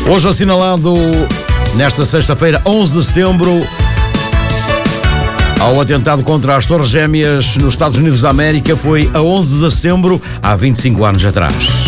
Hoje assinalando, nesta sexta-feira, 11 de setembro, ao atentado contra as Torres Gêmeas nos Estados Unidos da América, foi a 11 de setembro, há 25 anos atrás.